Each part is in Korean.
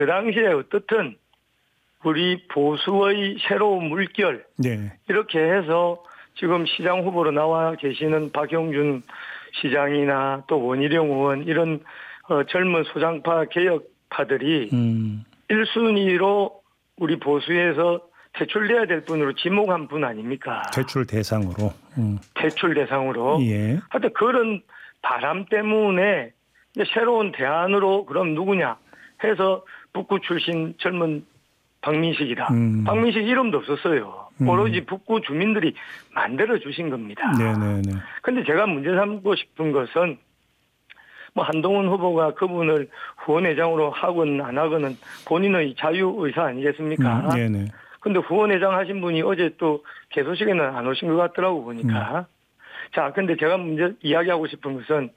그 당시에 어떻든 우리 보수의 새로운 물결 네. 이렇게 해서 지금 시장 후보로 나와 계시는 박영준 시장이나 또 원희룡 의원 이런 젊은 소장파 개혁파들이 1순위로 우리 보수에서 퇴출돼야 될 분으로 지목한 분 아닙니까? 퇴출 대상으로. 퇴출 대상으로. 예. 하여튼 그런 바람 때문에 이제 새로운 대안으로 그럼 누구냐 해서 북구 출신 젊은 박민식이다. 박민식 이름도 없었어요. 오로지 북구 주민들이 만들어 주신 겁니다. 네네네. 근데 제가 문제 삼고 싶은 것은 뭐 한동훈 후보가 그분을 후원회장으로 하건 안 하건은 본인의 자유의사 아니겠습니까? 네네. 근데 후원회장 하신 분이 어제 또 개소식에는 안 오신 것 같더라고 보니까. 자, 근데 제가 문제 이야기하고 싶은 것은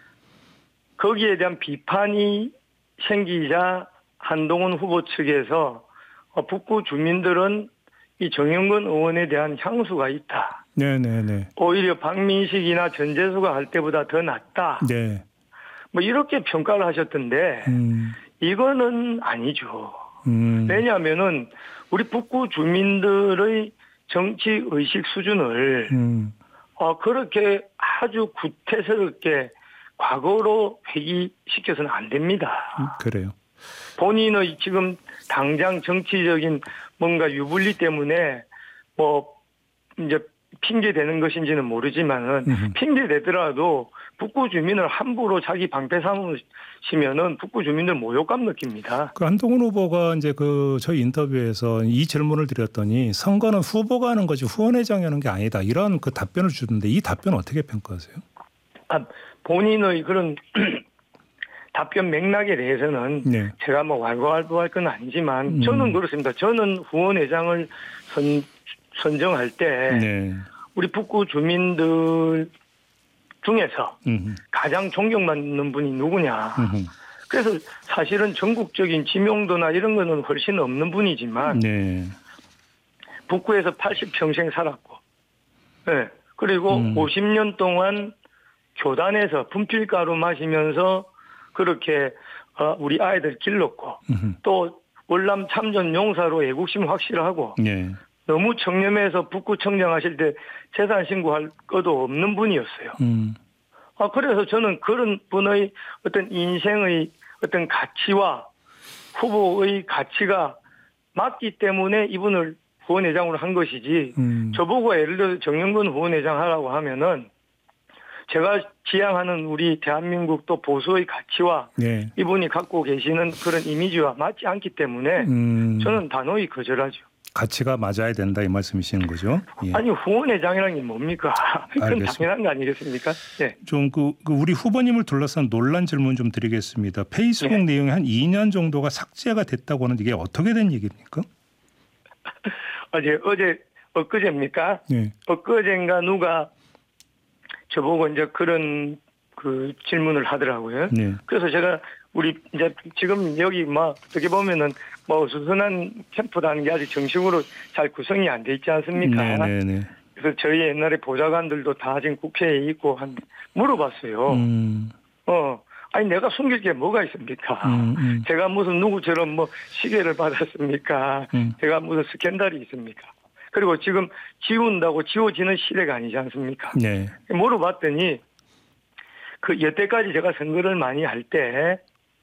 거기에 대한 비판이 생기자 한동훈 후보 측에서 북구 주민들은 이 정영근 의원에 대한 향수가 있다. 네네네. 오히려 박민식이나 전재수가 할 때보다 더 낫다. 네. 뭐 이렇게 평가를 하셨던데 이거는 아니죠. 왜냐하면은 우리 북구 주민들의 정치 의식 수준을 그렇게 아주 구태스럽게 과거로 회귀시켜서는 안 됩니다. 그래요. 본인의 지금 당장 정치적인 뭔가 유불리 때문에 뭐 이제 핑계 대는 것인지는 모르지만은 핑계 대더라도 북구 주민을 함부로 자기 방패 삼으시면은 북구 주민들 모욕감 느낍니다. 그 한동훈 후보가 이제 저희 인터뷰에서 이 질문을 드렸더니 선거는 후보가 하는 거지 후원회장이 하는 게 아니다. 이런 그 답변을 주던데 이 답변 어떻게 평가하세요? 본인의 그런 답변 맥락에 대해서는 네. 제가 뭐 왈가왈부할 건 아니지만 저는 그렇습니다. 저는 후원회장을 선정할 때 네. 우리 북구 주민들 중에서 가장 존경받는 분이 누구냐. 그래서 사실은 전국적인 지명도나 이런 거는 훨씬 없는 분이지만 네. 북구에서 80평생 살았고 네. 그리고 50년 동안 교단에서 분필가루 마시면서 그렇게 우리 아이들 길렀고 또 월남 참전 용사로 애국심 확실하고 네. 너무 청렴해서 북구 청정하실 때 재산 신고할 것도 없는 분이었어요. 그래서 저는 그런 분의 어떤 인생의 어떤 가치와 후보의 가치가 맞기 때문에 이분을 후원회장으로 한 것이지 저보고 예를 들어 정영근 후원회장 하라고 하면은 제가 지향하는 우리 대한민국 또 보수의 가치와 네. 이분이 갖고 계시는 그런 이미지와 맞지 않기 때문에 저는 단호히 거절하죠. 가치가 맞아야 된다 이 말씀이시는 거죠? 예. 아니 후원회장이라는 게 뭡니까? 그건 당연한 거 아니겠습니까? 네. 좀 우리 후보님을 둘러싼 논란 질문 좀 드리겠습니다. 페이스북 네. 내용이 한 2년 정도가 삭제가 됐다고 하는데 이게 어떻게 된 얘기입니까? 엊그제입니까? 네. 엊그제인가 누가 저보고 이제 그런 그 질문을 하더라고요. 네. 그래서 제가 우리 이제 지금 여기 뭐 어떻게 보면은 뭐 수선한 캠프라는 게 아직 정식으로 잘 구성이 안 돼 있지 않습니까? 네네네. 그래서 저희 옛날에 보좌관들도 다 지금 국회에 있고 물어봤어요. 아니 내가 숨길 게 뭐가 있습니까? 제가 무슨 누구처럼 뭐 시계를 받았습니까? 제가 무슨 스캔들이 있습니까? 그리고 지금 지운다고 지워지는 시대가 아니지 않습니까? 네. 물어봤더니 그 여태까지 제가 선거를 많이 할 때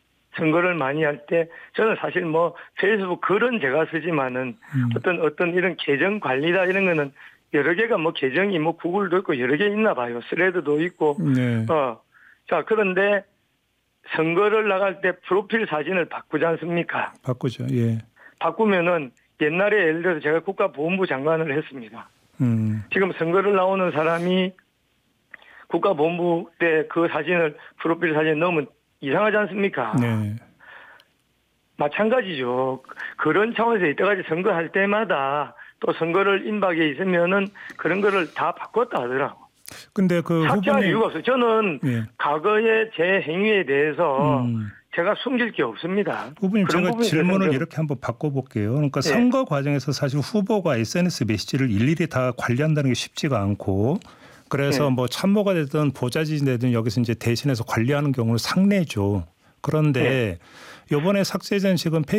저는 사실 뭐 페이스북 글은 제가 쓰지만은 어떤 이런 계정 관리다 이런 거는 여러 개가 뭐 계정이 뭐 구글도 있고 여러 개 있나 봐요. 스레드도 있고. 네. 자, 그런데 선거를 나갈 때 프로필 사진을 바꾸지 않습니까? 바꾸죠. 예. 바꾸면은 옛날에 예를 들어서 제가 국가보훈부 장관을 했습니다. 지금 선거를 나오는 사람이 국가보훈부 때 그 사진을 프로필 사진에 넣으면 이상하지 않습니까? 네. 마찬가지죠. 그런 차원에서 이때까지 선거할 때마다 또 선거를 임박에 있으면은 그런 거를 다 바꿨다 하더라고. 근데 삭제할 이유가 없어요. 저는 예. 과거의 제 행위에 대해서 제가 숨길 게 없습니다. 후보님 제가 질문을 이렇게 한번 바꿔볼게요. 그러니까 네. 선거 과정에서 사실 후보가 SNS 메시지를 일일이 다 관리한다는 게 쉽지가 않고 그래서 뭐 참모가 되든 보좌진이 되든 여기서 이제 대신해서 관리하는 경우는 상례죠. 그런데 이번에 삭제된 지금